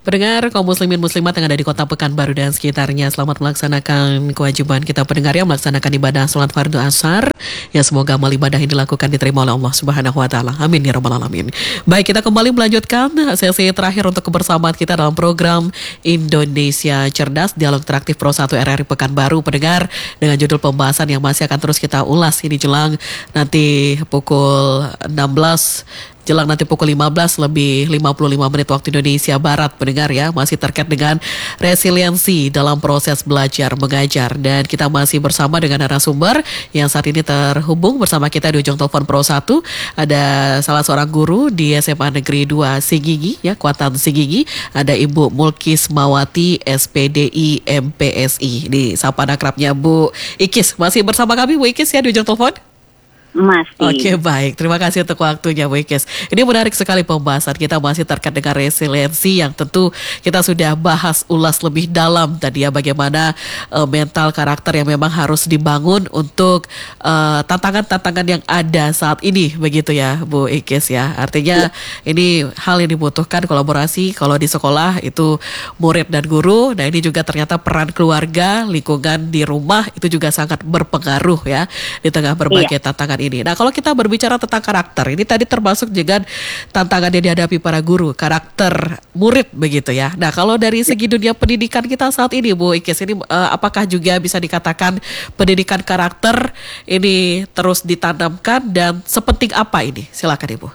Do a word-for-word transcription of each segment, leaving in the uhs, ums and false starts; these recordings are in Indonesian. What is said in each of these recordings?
Pendengar kaum muslimin muslimat yang ada di kota Pekanbaru dan sekitarnya, selamat melaksanakan kewajiban kita pendengar yang melaksanakan ibadah sholat fardu asar. Ya, semoga amal ibadah yang dilakukan diterima oleh Allah Subhanahu wa taala. Amin ya rabbal alamin. Baik, kita kembali melanjutkan sesi terakhir untuk kebersamaan kita dalam program Indonesia Cerdas, Dialog Interaktif Pro satu R R I Pekanbaru, pendengar, dengan judul pembahasan yang masih akan terus kita ulas ini jelang nanti pukul enam belas, jelang nanti pukul lima belas lebih lima puluh lima menit waktu Indonesia Barat, pendengar ya, masih terkait dengan resiliensi dalam proses belajar mengajar. Dan kita masih bersama dengan narasumber yang saat ini terhubung bersama kita di ujung telepon Pro satu. Ada salah seorang guru di S M A Negeri dua Sigigi ya, Kuatan Sigigi. Ada Ibu Mulkis Mawati S P D I M P S I. Di sapa akrabnya Bu Ikis. Masih bersama kami Bu Ikis ya di ujung telepon? Masih. Oke, baik, terima kasih untuk waktunya Bu Ikis. Ini menarik sekali pembahasan kita masih terkait dengan resiliensi yang tentu kita sudah bahas ulas lebih dalam tadi ya, bagaimana uh, mental karakter yang memang harus dibangun untuk uh, tantangan-tantangan yang ada saat ini, begitu ya Bu Ikis ya. Artinya ya, ini hal yang dibutuhkan kolaborasi kalau di sekolah itu murid dan guru. Nah, ini juga ternyata peran keluarga, lingkungan di rumah itu juga sangat berpengaruh ya di tengah berbagai ya. tantangan ini. Nah, kalau kita berbicara tentang karakter, ini tadi termasuk juga tantangan yang dihadapi para guru, karakter murid begitu ya. Nah, kalau dari segi dunia pendidikan kita saat ini Bu Ikis, ini uh, apakah juga bisa dikatakan pendidikan karakter ini terus ditanamkan dan sepenting apa ini? Silakan Ibu.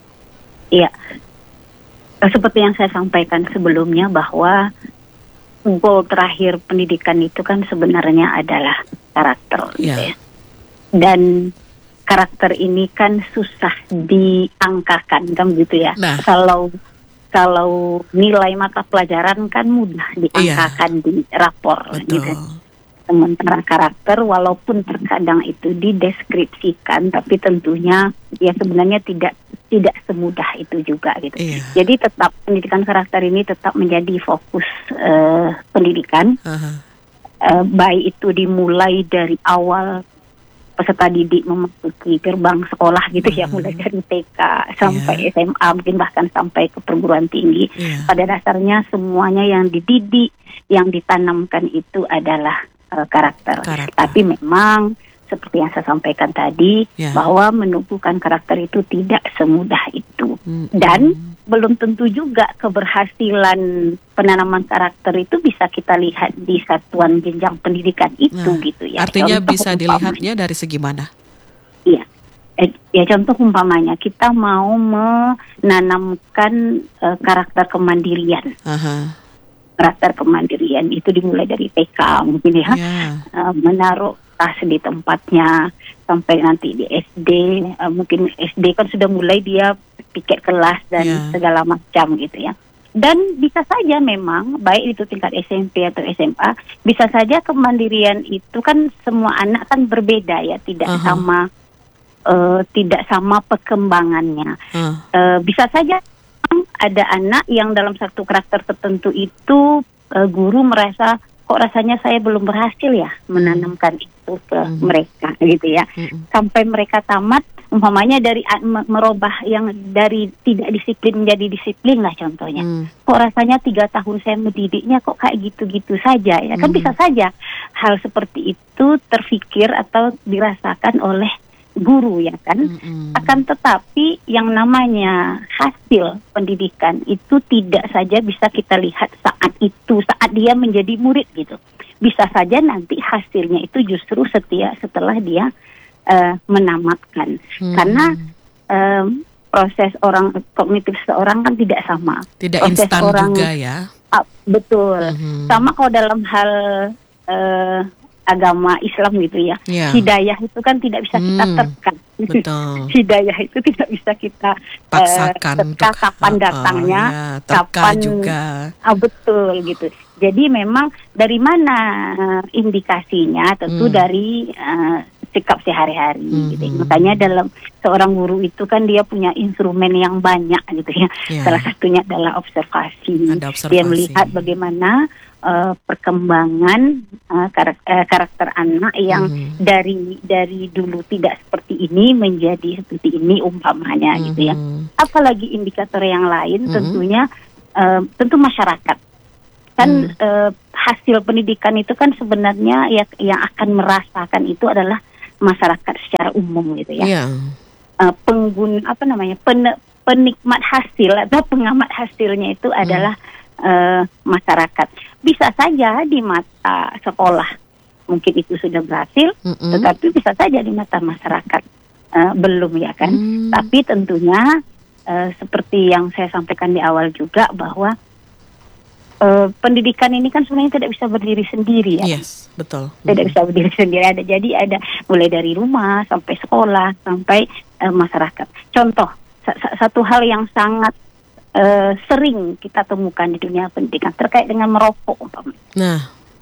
Iya, seperti yang saya sampaikan sebelumnya bahwa goal terakhir pendidikan itu kan sebenarnya adalah karakter, gitu ya. Dan karakter ini kan susah diangkakan kan gitu ya. Nah. Kalau kalau nilai mata pelajaran kan mudah diangkakan iya. di rapor. Betul. Gitu. Sementara karakter walaupun terkadang itu dideskripsikan, tapi tentunya ya sebenarnya tidak tidak semudah itu juga gitu. Iya. Jadi tetap pendidikan karakter ini tetap menjadi fokus uh, pendidikan. Uh-huh. Uh, baik itu dimulai dari awal peserta didik memasuki gerbang sekolah gitu hmm. ya, mulai dari T K sampai yeah. S M A, mungkin bahkan sampai ke perguruan tinggi. Yeah. Pada dasarnya semuanya yang dididik, yang ditanamkan itu adalah uh, karakter. karakter. Tapi memang seperti yang saya sampaikan tadi, yeah. bahwa menumbuhkan karakter itu tidak semudah itu. Hmm. Dan belum tentu juga keberhasilan penanaman karakter itu bisa kita lihat di satuan jenjang pendidikan itu nah, gitu ya. Artinya contoh bisa dilihatnya dari segi mana? Iya, eh, ya contoh umpamanya kita mau menanamkan uh, karakter kemandirian. Aha. Karakter kemandirian itu dimulai dari T K mungkin ya, yeah. uh, menaruh tas di tempatnya sampai nanti di S D, uh, mungkin S D kan sudah mulai dia piket kelas dan yeah. segala macam gitu ya. Dan bisa saja memang baik itu tingkat S M P atau S M A, bisa saja kemandirian itu kan semua anak kan berbeda ya, tidak uh-huh. sama uh, tidak sama perkembangannya. Uh. Uh, bisa saja ada anak yang dalam satu karakter tertentu itu uh, guru merasa kok rasanya saya belum berhasil ya menanamkan itu ke uh-huh. mereka gitu ya. Uh-huh. Sampai mereka tamat, umpamanya dari uh, merubah yang dari tidak disiplin menjadi disiplin lah contohnya. Hmm. Kok rasanya tiga tahun saya mendidiknya kok kayak gitu-gitu saja ya. Hmm. Kan bisa saja hal seperti itu terfikir atau dirasakan oleh guru ya kan. Hmm. Akan tetapi yang namanya hasil pendidikan itu tidak saja bisa kita lihat saat itu, saat dia menjadi murid gitu. Bisa saja nanti hasilnya itu justru setia setelah dia Uh, menamatkan hmm. karena um, proses orang kognitif seorang kan tidak sama, tidak proses instan orang, juga ya. Uh, betul. Hmm. Sama kalau dalam hal uh, agama Islam gitu ya, yeah. hidayah itu kan tidak bisa kita hmm. terka. Hidayah itu tidak bisa kita paksakan uh, terka kapan datangnya, oh, ya, kapan juga. Uh, betul gitu. Jadi memang dari mana uh, indikasinya? Tentu hmm. dari uh, sikap sehari-hari mm-hmm. gitu. Makanya dalam seorang guru itu kan dia punya instrumen yang banyak gitu ya. Yeah. Salah satunya adalah observasi. observasi. Dia melihat bagaimana uh, perkembangan uh, karakter, uh, karakter anak yang mm-hmm. dari dari dulu tidak seperti ini menjadi seperti ini umpamanya mm-hmm. gitu ya. Apalagi indikator yang lain mm-hmm. tentunya uh, tentu masyarakat. Kan Hmm. uh, hasil pendidikan itu kan sebenarnya ya, yang akan merasakan itu adalah masyarakat secara umum gitu ya. Yeah. Uh, pengguna apa namanya pen, penikmat hasil atau pengamat hasilnya itu adalah uh, masyarakat. Bisa saja di mata sekolah mungkin itu sudah berhasil, Mm-mm. tetapi bisa saja di mata masyarakat uh, belum ya kan. Mm. Tapi tentunya uh, seperti yang saya sampaikan di awal juga bahwa Uh, pendidikan ini kan sebenarnya tidak bisa berdiri sendiri ya. Yes, betul. Tidak bisa berdiri sendiri. Ada jadi ada mulai dari rumah sampai sekolah sampai uh, masyarakat. Contoh sa- sa- satu hal yang sangat uh, sering kita temukan di dunia pendidikan terkait dengan merokok umpamanya. Nah,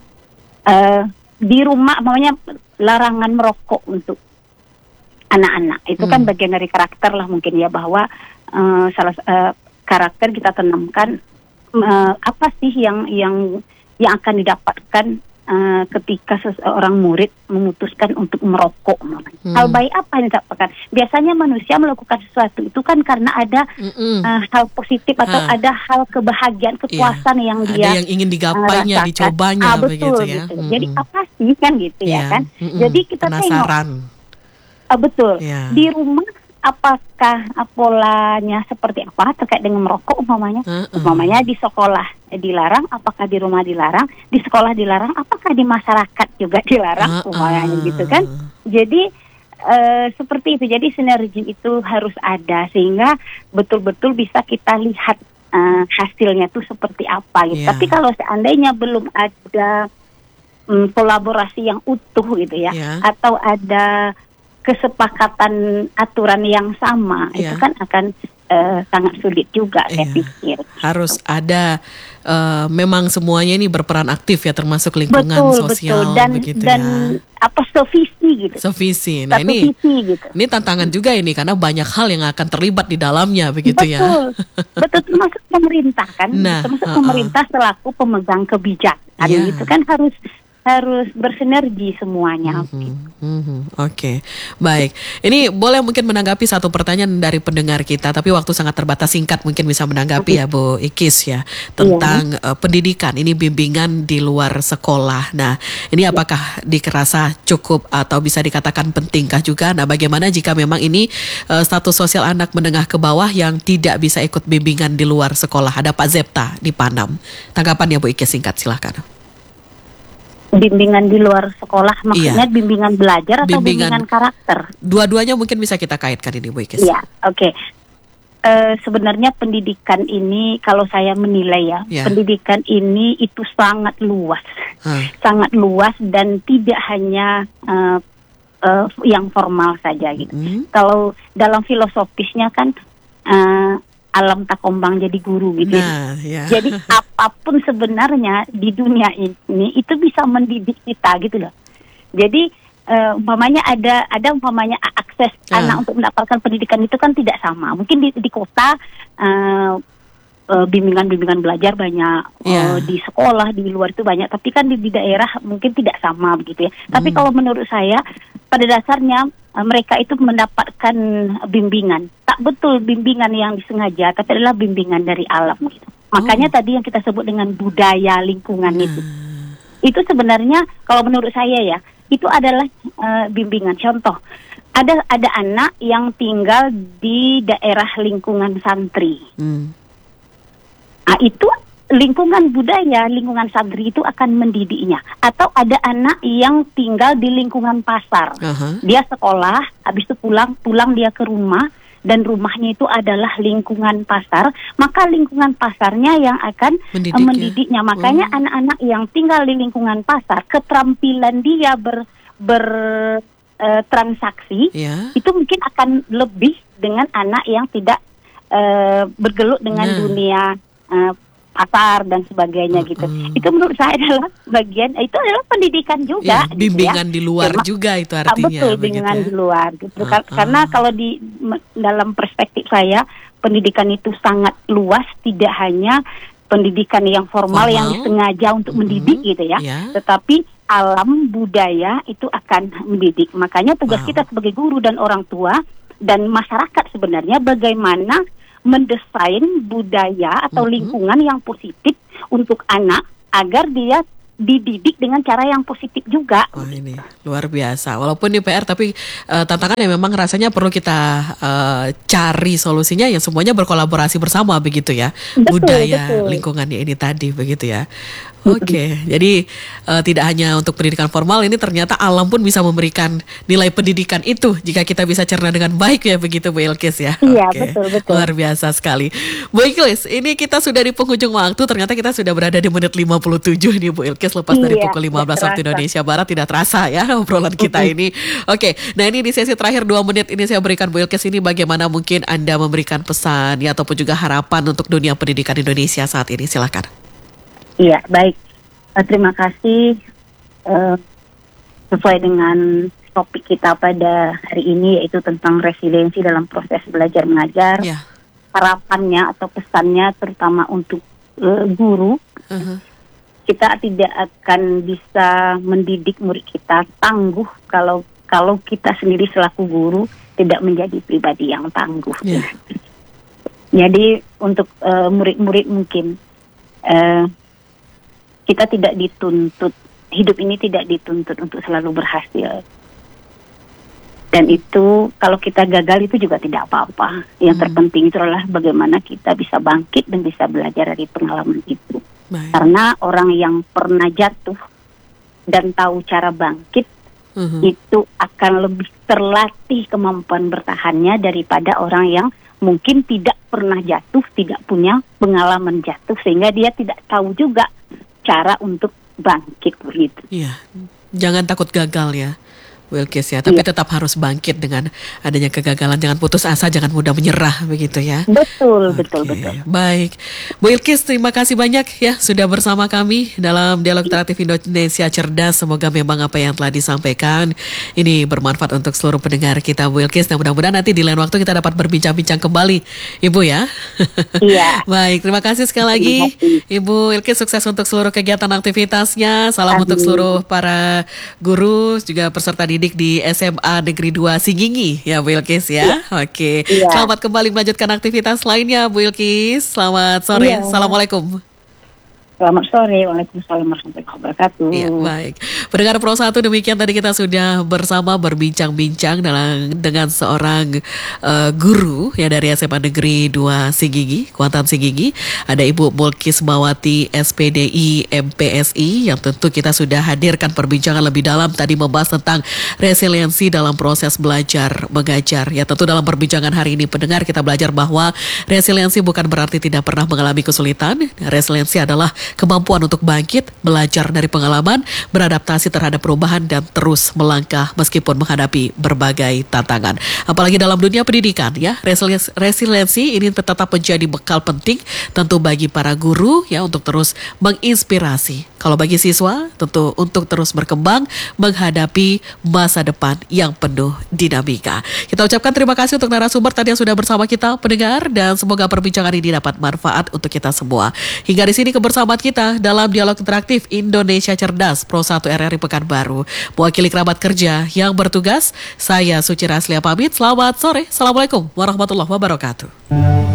Uh, di rumah umpamanya larangan merokok untuk anak-anak itu kan Hmm. bagian dari karakter lah mungkin ya bahwa uh, salah uh, karakter kita tanamkan. Uh, apa sih yang yang yang akan didapatkan uh, ketika seseorang murid memutuskan untuk merokok? Hmm. Hal baik apa yang didapatkan? Biasanya manusia melakukan sesuatu itu kan karena ada uh, hal positif atau ha. ada hal kebahagiaan, kepuasan yeah. yang Ada dia yang ingin digapainya, uh, dicobanya ah, betul, begitu ya. Gitu. Jadi apa sih kan gitu yeah. ya kan? Mm-mm. Jadi kita penasaran. tengok. Uh, betul. Yeah. Di rumah apakah polanya seperti apa terkait dengan merokok umpamanya? Uh-uh. Umpamanya di sekolah dilarang, apakah di rumah dilarang? Di sekolah dilarang, apakah di masyarakat juga dilarang? Uh-uh. Umpamanya gitu kan. Jadi uh, seperti itu. Jadi sinergi itu harus ada sehingga betul-betul bisa kita lihat uh, hasilnya itu seperti apa gitu. Yeah. Tapi kalau seandainya belum ada um, kolaborasi yang utuh gitu ya, Yeah. atau ada kesepakatan aturan yang sama, yeah. itu kan akan uh, sangat sulit juga saya yeah. pikir. Harus ada uh, memang semuanya ini berperan aktif ya, termasuk lingkungan betul, sosial betul. Dan, begitu dan ya. apa sevisi gitu. Sevisi. Nah Satu ini visi, gitu. ini tantangan juga ini karena banyak hal yang akan terlibat di dalamnya begitu betul. ya. Betul, termasuk pemerintah kan, Nah, termasuk uh-uh. pemerintah selaku pemegang kebijakan Yeah. itu kan harus harus bersinergi semuanya. Mm-hmm. Mm-hmm. Oke, okay. Baik. Ini boleh mungkin menanggapi satu pertanyaan dari pendengar kita, tapi waktu sangat terbatas, singkat mungkin bisa menanggapi ya Bu Ikis ya tentang yeah. uh, pendidikan ini, bimbingan di luar sekolah. Nah, ini apakah dikerasa cukup atau bisa dikatakan pentingkah juga? Nah, bagaimana jika memang ini uh, status sosial anak menengah ke bawah yang tidak bisa ikut bimbingan di luar sekolah? Ada Pak Zepta di Panam. Tanggapan ya Bu Ikis, singkat silahkan. Bimbingan di luar sekolah maksudnya iya. bimbingan belajar atau bimbingan, bimbingan karakter? Dua-duanya mungkin bisa kita kaitkan ini Bu Ikis. Iya, oke. Okay. Uh, sebenarnya pendidikan ini kalau saya menilai ya, yeah. pendidikan ini itu sangat luas, huh. sangat luas dan tidak hanya uh, uh, yang formal saja gitu. Mm-hmm. Kalau dalam filosofisnya kan uh, alam tak kombang jadi guru gitu. Nah, yeah. Jadi apapun sebenarnya di dunia ini itu bisa mendidik kita gitu loh. Jadi uh, umpamanya ada ada umpamanya akses uh. anak untuk mendapatkan pendidikan itu kan tidak sama. Mungkin di, di kota uh, uh, bimbingan-bimbingan belajar banyak, yeah. uh, di sekolah di luar itu banyak. Tapi kan di, di daerah mungkin tidak sama begitu ya. Mm. Tapi kalau menurut saya pada dasarnya uh, mereka itu mendapatkan bimbingan. Tak betul bimbingan yang disengaja, tapi adalah bimbingan dari alam gitu. Makanya oh. tadi yang kita sebut dengan budaya lingkungan hmm. itu. Itu sebenarnya kalau menurut saya ya, itu adalah uh, bimbingan. Contoh, ada ada anak yang tinggal di daerah lingkungan santri. Hmm. Nah, itu lingkungan budaya, lingkungan santri itu akan mendidiknya. Atau ada anak yang tinggal di lingkungan pasar. Uh-huh. Dia sekolah, habis itu pulang, pulang dia ke rumah, dan rumahnya itu adalah lingkungan pasar, maka lingkungan pasarnya yang akan Mendidik, mendidiknya. Ya? Makanya oh. anak-anak yang tinggal di lingkungan pasar, keterampilan dia ber, ber uh, transaksi, yeah. itu mungkin akan lebih dengan anak yang tidak uh, bergelut dengan nah. dunia uh, pasar dan sebagainya uh, gitu. Uh. Itu menurut saya adalah bagian, itu adalah pendidikan juga. Ya, bimbingan gitu ya. di luar ya, juga itu artinya. Betul, bimbingan ya? di luar. Gitu. Uh, uh. Karena kalau di dalam perspektif saya, pendidikan itu sangat luas, tidak hanya pendidikan yang formal, formal. yang disengaja untuk uh-huh. mendidik gitu ya. Yeah. Tetapi alam budaya itu akan mendidik. Makanya tugas wow. kita sebagai guru dan orang tua dan masyarakat sebenarnya bagaimana mendesain budaya atau mm-hmm. lingkungan yang positif untuk anak agar dia dididik dengan cara yang positif juga. Wah, ini luar biasa. Walaupun di P R tapi uh, tantangan yang memang rasanya perlu kita uh, cari solusinya yang semuanya berkolaborasi bersama begitu ya. Betul, budaya betul. Lingkungannya ini tadi begitu ya. Oke, okay. Jadi uh, tidak hanya untuk pendidikan formal, ini ternyata alam pun bisa memberikan nilai pendidikan itu jika kita bisa cerna dengan baik ya begitu Bu Ilkis ya. Iya, okay. betul betul. Luar biasa sekali. Bu Ilkis, ini kita sudah di penghujung waktu, ternyata kita sudah berada di menit lima puluh tujuh nih Bu Ilkis, lepas iya, dari pukul lima belas waktu Indonesia Barat, tidak terasa ya obrolan kita ini. Oke, okay. Nah ini di sesi terakhir dua menit ini saya berikan Bu Ilkis ini bagaimana mungkin Anda memberikan pesan ya ataupun juga harapan untuk dunia pendidikan Indonesia saat ini, silakan. Iya, baik. Uh, terima kasih. Uh, sesuai dengan topik kita pada hari ini yaitu tentang resiliensi dalam proses belajar mengajar. Yeah. Harapannya atau pesannya terutama untuk uh, guru, uh-huh. kita tidak akan bisa mendidik murid kita tangguh kalau kalau kita sendiri selaku guru tidak menjadi pribadi yang tangguh. Yeah. Jadi untuk uh, murid-murid mungkin uh, kita tidak dituntut, hidup ini tidak dituntut untuk selalu berhasil. Dan itu kalau kita gagal itu juga tidak apa-apa. Yang hmm. terpenting itu adalah bagaimana kita bisa bangkit dan bisa belajar dari pengalaman itu. Baik. Karena orang yang pernah jatuh dan tahu cara bangkit, hmm. itu akan lebih terlatih kemampuan bertahannya daripada orang yang mungkin tidak pernah jatuh, tidak punya pengalaman jatuh, sehingga dia tidak tahu juga cara untuk bangkit begitu. Iya, jangan takut gagal ya, Wilkis ya. Tapi iya. tetap harus bangkit dengan adanya kegagalan. Jangan putus asa, jangan mudah menyerah begitu ya. Betul, okay. betul, betul. Baik, Bu Wilkis, terima kasih banyak ya sudah bersama kami dalam Dialog Interaktif Indonesia Cerdas. Semoga memang apa yang telah disampaikan ini bermanfaat untuk seluruh pendengar kita, Bu Wilkis. Dan mudah-mudahan nanti di lain waktu kita dapat berbincang-bincang kembali, Ibu ya. Iya. Baik, terima kasih sekali lagi, Ibu Wilkis. Sukses untuk seluruh kegiatan aktivitasnya. Salam Amin. Untuk seluruh para guru juga peserta didik di S M A Negeri dua Sigigi ya Bu Wilkis ya. Ya. Oke. Ya. Selamat kembali melanjutkan aktivitas lainnya Bu Wilkis. Selamat sore. Ya. Assalamualaikum. Selamat sore. Waalaikumsalam warahmatullahi wabarakatuh. Ya, baik. Pendengar Pro satu, demikian tadi kita sudah bersama berbincang-bincang dalam dengan seorang uh, guru ya dari S M A Negeri dua Sigigi, Kuantan Sigigi. Ada Ibu Mulkis Mawati S P D I M P S I yang tentu kita sudah hadirkan perbincangan lebih dalam tadi membahas tentang resiliensi dalam proses belajar mengajar. Ya tentu dalam perbincangan hari ini pendengar kita belajar bahwa resiliensi bukan berarti tidak pernah mengalami kesulitan. Resiliensi adalah kemampuan untuk bangkit, belajar dari pengalaman, beradaptasi terhadap perubahan dan terus melangkah meskipun menghadapi berbagai tantangan. Apalagi dalam dunia pendidikan ya, resiliensi, resiliensi ini tetap menjadi bekal penting tentu bagi para guru ya untuk terus menginspirasi. Kalau bagi siswa tentu untuk terus berkembang menghadapi masa depan yang penuh dinamika. Kita ucapkan terima kasih untuk narasumber tadi yang sudah bersama kita pendengar dan semoga perbincangan ini dapat manfaat untuk kita semua. Hingga di sini kebersamaan kita dalam Dialog Interaktif Indonesia Cerdas Pro satu R R I Pekanbaru. Mewakili kerabat kerja yang bertugas, saya Suci Raslia pamit. Selamat sore. Assalamualaikum warahmatullahi wabarakatuh.